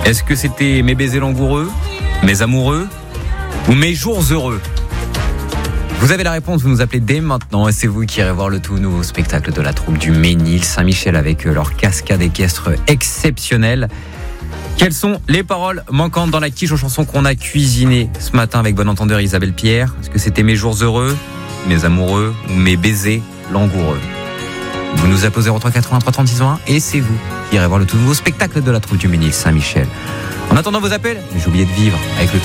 Est-ce que c'était mes baisers langoureux, mes amoureux ou mes jours heureux? Vous avez la réponse, vous nous appelez dès maintenant et c'est vous qui irez voir le tout nouveau spectacle de la troupe du Ménil-Saint-Michel avec leur cascade équestre exceptionnelle. Quelles sont les paroles manquantes dans la quiche aux chansons qu'on a cuisinées ce matin avec bon entendeur Isabelle Pierre? Est-ce que c'était mes jours heureux, mes amoureux ou mes baisers langoureux? Vous nous apposez 03 83 36 20 et c'est vous qui irez voir le tout nouveau spectacle de la troupe du Ménil-Saint-Michel. En attendant vos appels, j'ai oublié de vivre avec le tout